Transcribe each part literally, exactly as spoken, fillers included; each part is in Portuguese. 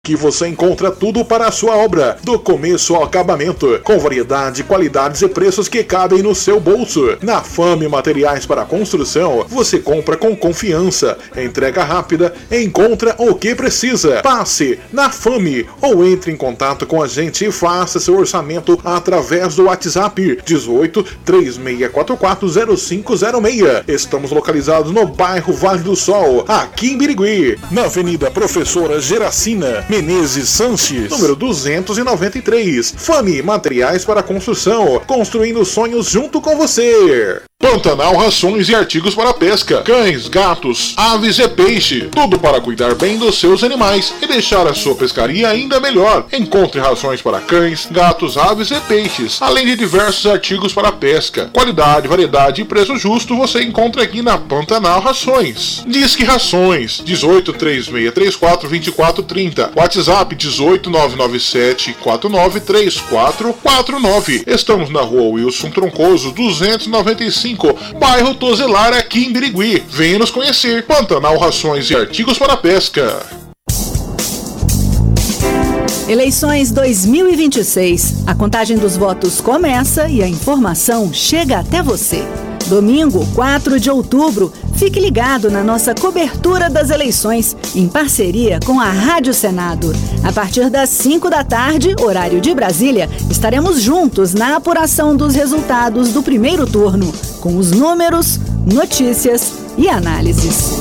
Que você encontra tudo para a sua obra, do começo ao acabamento, com variedade, qualidades e preços que cabem no seu bolso. Na Fame Materiais para Construção, você compra com confiança, entrega rápida, encontra o que precisa. Passe na Fame ou entre em contato com a gente e faça seu orçamento através do WhatsApp dezoito, três seis quatro quatro, zero cinco zero seis. Estamos localizados no bairro Vale do Sol, aqui em Birigui, na Avenida Professora Geracina Menezes Sanches, número duzentos e noventa e três. Fame Materiais para Construção, construindo sonhos junto com você. Pantanal Rações e Artigos para Pesca. Cães, gatos, aves e peixe. Tudo para cuidar bem dos seus animais e deixar a sua pescaria ainda melhor. Encontre rações para cães, gatos, aves e peixes, além de diversos artigos para pesca. Qualidade, variedade e preço justo você encontra aqui na Pantanal Rações. Disque Rações, dezoito, três seis três quatro, dois quatro três zero. WhatsApp dezoito, nove nove sete, quatro nove três quatro quatro nove. Estamos na rua Wilson Troncoso, duzentos e noventa e cinco, bairro Tozelar, aqui em Birigui. Venha nos conhecer. Pantanal Rações e Artigos para Pesca. Eleições dois mil e vinte e seis. A contagem dos votos começa e a informação chega até você. Domingo, quatro de outubro, fique ligado na nossa cobertura das eleições, em parceria com a Rádio Senado. A partir das cinco da tarde, horário de Brasília, estaremos juntos na apuração dos resultados do primeiro turno, com os números, notícias e análises.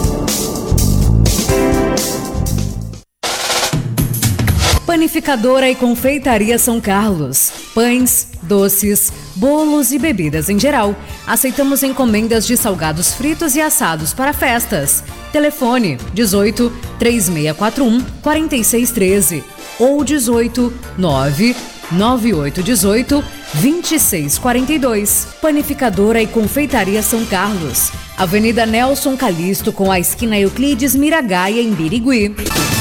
Panificadora e Confeitaria São Carlos. Pães, doces, bolos e bebidas em geral. Aceitamos encomendas de salgados fritos e assados para festas. Telefone dezoito, três seis quatro um, quatro seis um três ou dezoito, nove nove oito um oito, dois seis quatro dois. Panificadora e Confeitaria São Carlos. Avenida Nelson Calixto com a esquina Euclides Miragaia, em Birigui.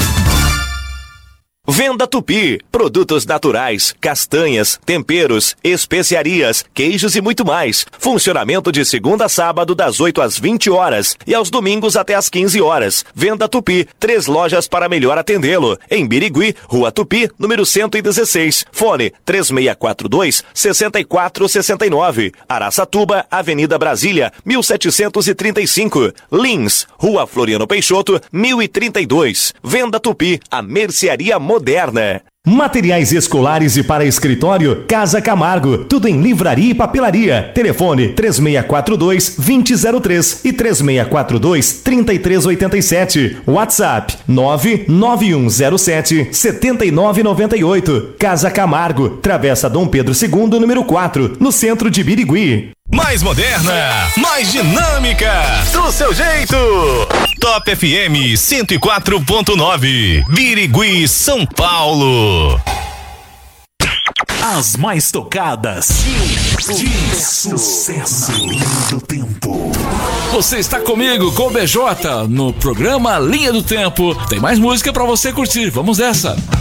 Venda Tupi, produtos naturais, castanhas, temperos, especiarias, queijos e muito mais. Funcionamento de segunda a sábado das oito às vinte horas e aos domingos até às quinze horas. Venda Tupi, três lojas para melhor atendê-lo. Em Birigui, Rua Tupi, número cento e dezesseis. Fone três seis quatro dois, seis quatro seis nove. Araçatuba, Avenida Brasília, mil setecentos e trinta e cinco. Lins, Rua Floriano Peixoto, mil e trinta e dois. Venda Tupi, a mercearia moderna. Materiais escolares e para escritório, Casa Camargo. Tudo em livraria e papelaria. Telefone três seis quatro dois, dois zero zero três e três seis quatro dois, três três oito sete. WhatsApp nove nove um zero sete, sete nove nove oito. Casa Camargo, Travessa Dom Pedro segundo, número quatro, no centro de Birigui. Mais moderna, mais dinâmica, do seu jeito. Top F M cento e quatro ponto nove, Birigui, São Paulo. As mais tocadas de sucesso do tempo. Você está comigo com o B J no programa Linha do Tempo. Tem mais música pra você curtir. Vamos nessa.